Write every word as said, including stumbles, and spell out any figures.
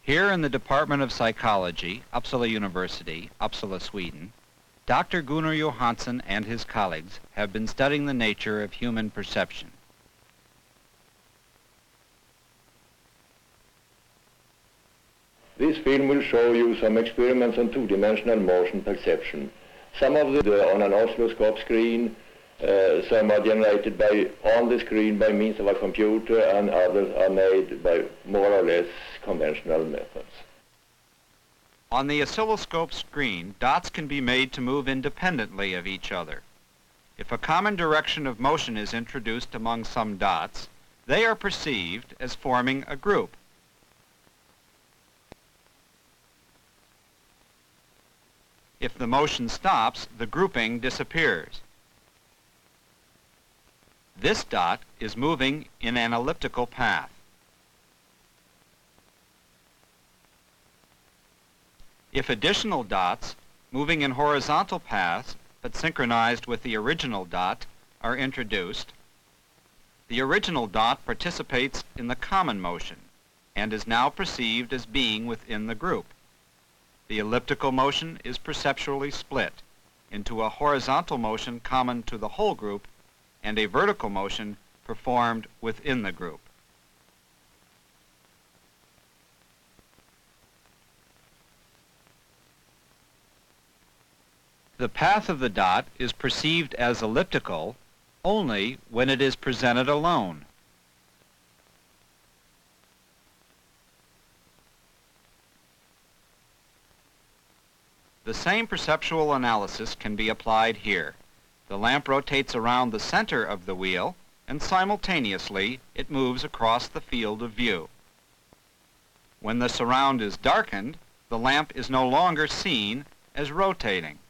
Here in the Department of Psychology, Uppsala University, Uppsala, Sweden, Doctor Gunnar Johansson and his colleagues have been studying the nature of human perception. This film will show you some experiments on two-dimensional motion perception. Some of them are on an oscilloscope screen, uh, some are generated by, on the screen by means of a computer, and others are made by more or less conventional methods. On the oscilloscope screen, dots can be made to move independently of each other. If a common direction of motion is introduced among some dots, they are perceived as forming a group. If the motion stops, the grouping disappears. This dot is moving in an elliptical path. If additional dots, moving in horizontal paths, but synchronized with the original dot, are introduced, the original dot participates in the common motion and is now perceived as being within the group. The elliptical motion is perceptually split into a horizontal motion common to the whole group and a vertical motion performed within the group. The path of the dot is perceived as elliptical only when it is presented alone. The same perceptual analysis can be applied here. The lamp rotates around the center of the wheel, and simultaneously it moves across the field of view. When the surround is darkened, the lamp is no longer seen as rotating.